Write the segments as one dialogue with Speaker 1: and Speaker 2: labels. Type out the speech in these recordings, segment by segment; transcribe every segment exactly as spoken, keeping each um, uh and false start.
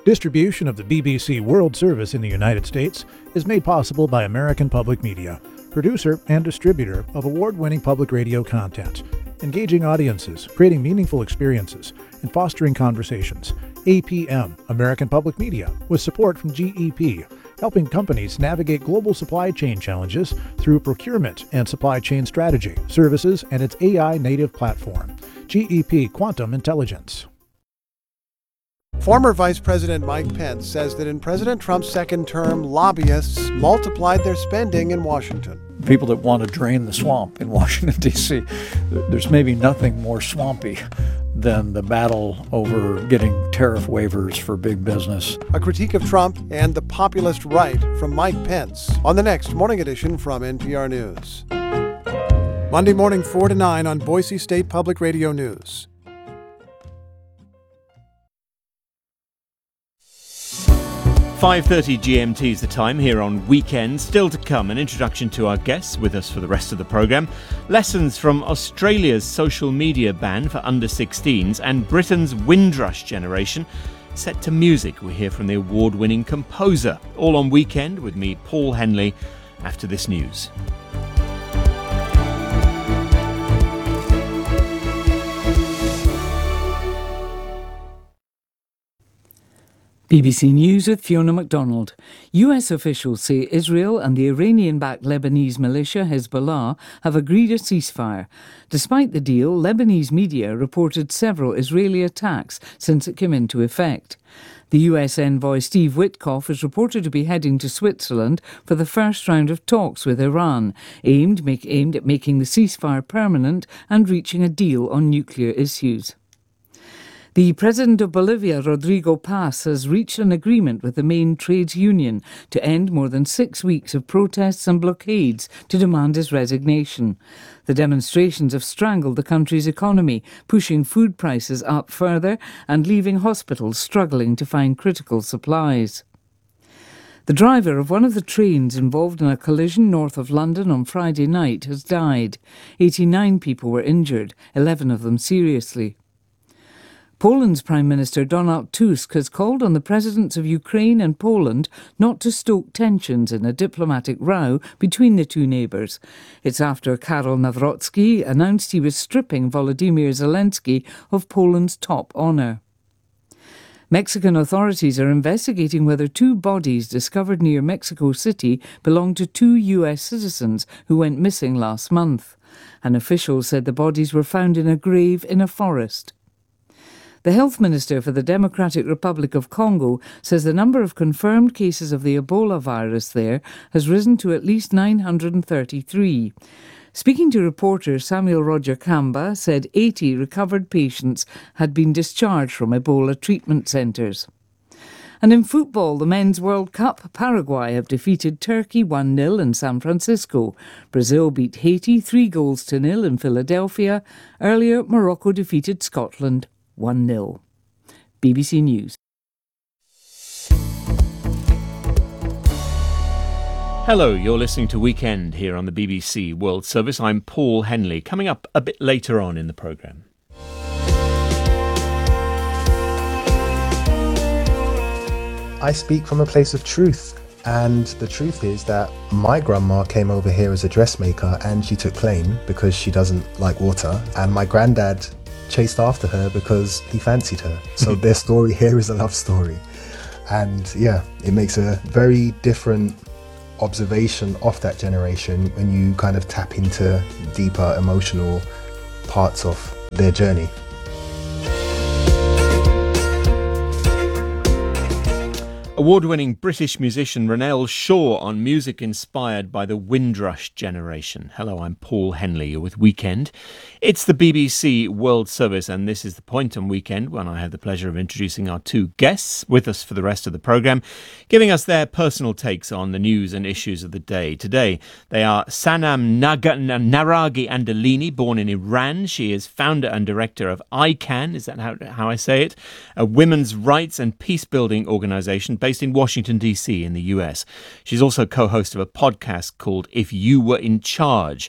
Speaker 1: Distribution of the B B C World Service in the United States is made possible by American Public Media, producer and distributor of award-winning public radio content, engaging audiences, creating meaningful experiences, and fostering conversations. A P M, American Public Media, with support from G E P, helping companies navigate global supply chain challenges through procurement and supply chain strategy, services, and its A I-native platform. G E P Quantum Intelligence.
Speaker 2: Former Vice President Mike Pence says that in President Trump's second term, lobbyists multiplied their spending in Washington.
Speaker 3: People that want to drain the swamp in Washington, D C, there's maybe nothing more swampy than the battle over getting tariff waivers for big business.
Speaker 2: A critique of Trump and the populist right from Mike Pence on the next Morning Edition from N P R News. Monday morning, four to nine on Boise State Public Radio News.
Speaker 4: five thirty G M T is the time here on Weekend. Still to come, an introduction to our guests with us for the rest of the programme, lessons from Australia's social media ban for under sixteens, and Britain's Windrush generation set to music. We hear from the award-winning composer. All on Weekend with me, Paul Henley, after this news.
Speaker 5: B B C News with Fiona MacDonald. U S officials say Israel and the Iranian-backed Lebanese militia Hezbollah have agreed a ceasefire. Despite the deal, Lebanese media reported several Israeli attacks since it came into effect. The U S envoy Steve Witkoff is reported to be heading to Switzerland for the first round of talks with Iran, aimed, make, aimed at making the ceasefire permanent and reaching a deal on nuclear issues. The president of Bolivia, Rodrigo Paz, has reached an agreement with the main trades union to end more than six weeks of protests and blockades to demand his resignation. The demonstrations have strangled the country's economy, pushing food prices up further and leaving hospitals struggling to find critical supplies. The driver of one of the trains involved in a collision north of London on Friday night has died. eighty-nine people were injured, eleven of them seriously. Poland's Prime Minister Donald Tusk has called on the presidents of Ukraine and Poland not to stoke tensions in a diplomatic row between the two neighbours. It's after Karol Nawrocki announced he was stripping Volodymyr Zelensky of Poland's top honour. Mexican authorities are investigating whether two bodies discovered near Mexico City belong to two U S citizens who went missing last month. An official said the bodies were found in a grave in a forest. The health minister for the Democratic Republic of Congo says the number of confirmed cases of the Ebola virus there has risen to at least nine hundred thirty-three. Speaking to reporters, Samuel Roger Kamba said eighty recovered patients had been discharged from Ebola treatment centres. And in football, the Men's World Cup, Paraguay have defeated Turkey one nil in San Francisco. Brazil beat Haiti three goals to nil in Philadelphia. Earlier, Morocco defeated Scotland one nil. B B C News.
Speaker 4: Hello, you're listening to Weekend here on the B B C World Service. I'm Paul Henley. Coming up a bit later on in the programme.
Speaker 6: I speak from a place of truth, and the truth is that my grandma came over here as a dressmaker and she took plane because she doesn't like water, and my granddad chased after her because he fancied her. So their story here is a love story. And yeah, it makes a very different observation of that generation when you kind of tap into deeper emotional parts of their journey.
Speaker 4: Award-winning British musician Ronelle Shaw on music inspired by the Windrush generation. Hello, I'm Paul Henley. You're with Weekend. It's the B B C World Service, and this is the point on Weekend when I have the pleasure of introducing our two guests with us for the rest of the programme, giving us their personal takes on the news and issues of the day. Today, they are Sanam Naga- Naragi Andalini, born in Iran. She is founder and director of I CAN, is that how, how I say it? A women's rights and peace-building organisation based in Washington, D C in the U S. She's also co-host of a podcast called If You Were in Charge.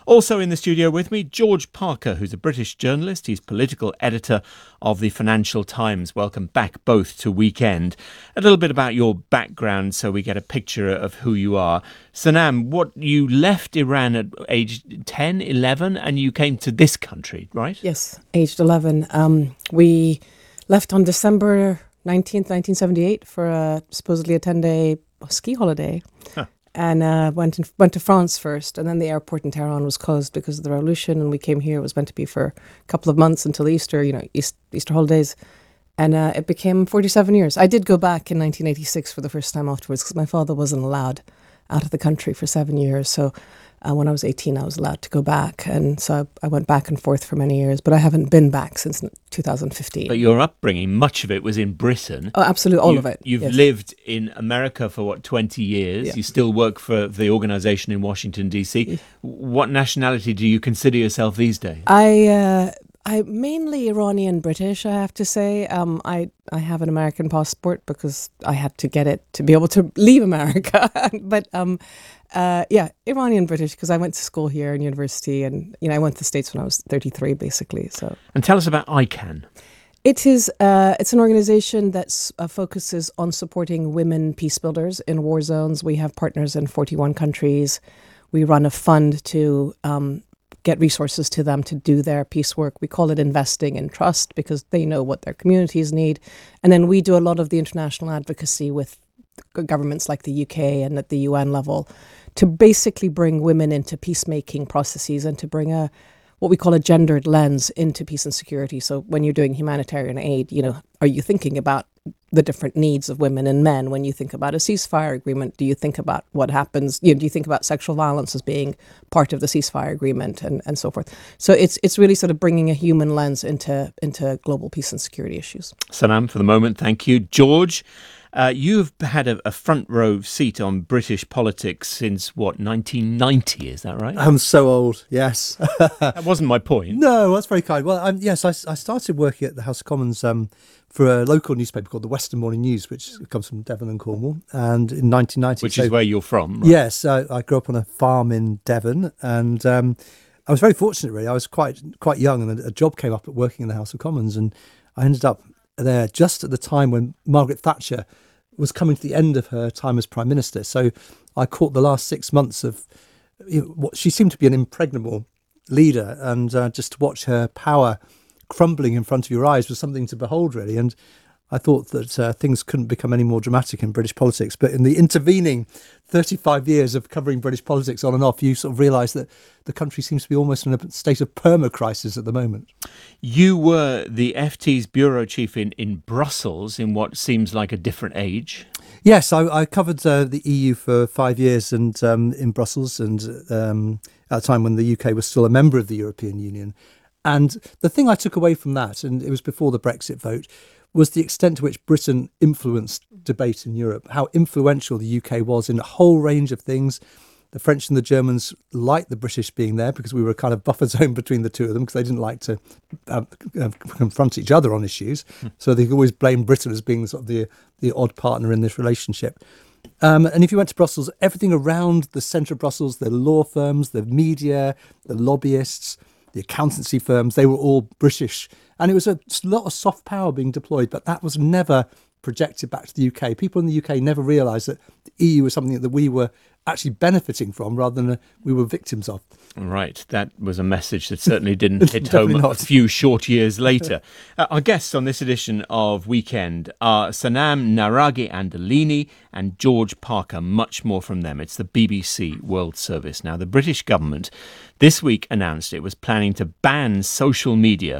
Speaker 4: Also in the studio with me, George Parker, who's a British journalist. He's political editor of the Financial Times. Welcome back both to Weekend. A little bit about your background so we get a picture of who you are. Sanam, what you left Iran at age ten, eleven, and you came to this country, right?
Speaker 7: Yes, aged eleven. Um, we left on December nineteenth, nineteen seventy-eight for a, supposedly a ten-day ski holiday. Huh. And uh, went in, went to France first, and then the airport in Tehran was closed because of the revolution, and we came here. It was meant to be for a couple of months until Easter, you know, East, Easter holidays, and uh, it became forty-seven years. I did go back in nineteen eighty-six for the first time afterwards because my father wasn't allowed out of the country for seven years. So uh, when I was eighteen, I was allowed to go back, and so I, I went back and forth for many years, but I haven't been back since two thousand fifteen.
Speaker 4: But your upbringing, much of it was in Britain.
Speaker 7: Oh, absolutely, all
Speaker 4: you,
Speaker 7: of it.
Speaker 4: You've
Speaker 7: yes.
Speaker 4: lived in America for, what, twenty years?
Speaker 7: Yeah.
Speaker 4: You still work for the organisation in Washington, D C. Yeah. What nationality do you consider yourself these days?
Speaker 7: I... Uh, I'm mainly Iranian British, I have to say. Um, I, I have an American passport because I had to get it to be able to leave America. but um, uh, yeah, Iranian British because I went to school here in university, and you know I went to the States when I was thirty-three, basically. So.
Speaker 4: And tell us about I CAN.
Speaker 7: It is. Uh, it's an organization that uh, focuses on supporting women peace builders in war zones. We have partners in forty-one countries. We run a fund to um, get resources to them to do their peace work. We call it investing in trust because they know what their communities need. And then we do a lot of the international advocacy with governments like the U K and at the U N level to basically bring women into peacemaking processes and to bring a what we call a gendered lens into peace and security. So when you're doing humanitarian aid, you know, are you thinking about the different needs of women and men? When you think about a ceasefire agreement, do you think about what happens? You know, do you think about sexual violence as being part of the ceasefire agreement and, and so forth? So it's it's really sort of bringing a human lens into into global peace and security issues.
Speaker 4: Sanam, for the moment, thank you. George, uh, you've had a, a front row seat on British politics since, what, nineteen ninety, is that right?
Speaker 8: I'm so old, yes.
Speaker 4: That wasn't my point.
Speaker 8: No, that's very kind. Well, um, yes, I, I started working at the House of Commons um, for a local newspaper called the Western Morning News, which comes from Devon and Cornwall, and in nineteen ninety.
Speaker 4: Which
Speaker 8: so,
Speaker 4: is where you're from, right?
Speaker 8: Yes, I, I grew up on a farm in Devon, and um, I was very fortunate, really. I was quite quite young, and a, a job came up at working in the House of Commons, and I ended up there just at the time when Margaret Thatcher was coming to the end of her time as Prime Minister. So I caught the last six months of you know, what she seemed to be an impregnable leader, and uh, just to watch her power crumbling in front of your eyes was something to behold, really. And I thought that uh, things couldn't become any more dramatic in British politics. But in the intervening thirty-five years of covering British politics on and off, you sort of realise that the country seems to be almost in a state of perma-crisis at the moment.
Speaker 4: You were the F T's bureau chief in, in Brussels in what seems like a different age.
Speaker 8: Yes, I, I covered uh, the E U for five years and um, in Brussels, and um, at a time when the U K was still a member of the European Union. And the thing I took away from that, and it was before the Brexit vote, was the extent to which Britain influenced debate in Europe, how influential the U K was in a whole range of things. The French and the Germans liked the British being there because we were a kind of buffer zone between the two of them, because they didn't like to uh, uh, confront each other on issues. Mm. So they always blamed Britain as being sort of the, the odd partner in this relationship. Um, and if you went to Brussels, everything around the centre of Brussels, the law firms, the media, the lobbyists, the accountancy firms, they were all British. And it was a lot of soft power being deployed, but that was never projected back to the U K. People in the U K never realised that the E U was something that we were actually benefiting from rather than uh, we were victims of.
Speaker 4: Right, that was a message that certainly didn't hit home
Speaker 8: not.
Speaker 4: a few short years later. uh, our guests on this edition of Weekend are Sanam Naraghi-Anderlini and George Parker. Much more from them. It's the B B C World Service. Now, the British government this week announced it was planning to ban social media